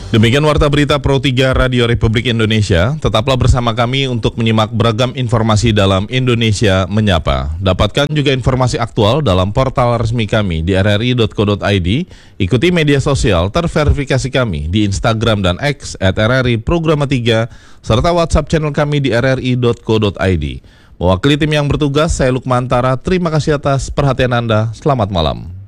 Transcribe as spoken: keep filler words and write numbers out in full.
Demikian Warta Berita Pro tiga Radio Republik Indonesia. Tetaplah bersama kami untuk menyimak beragam informasi dalam Indonesia Menyapa. Dapatkan juga informasi aktual dalam portal resmi kami di r r i dot co dot i d. Ikuti media sosial terverifikasi kami di Instagram dan X at r r i programa tiga, serta WhatsApp channel kami di r r i dot co dot i d. Mewakili tim yang bertugas, saya Lukman Tara. Terima kasih atas perhatian Anda. Selamat malam.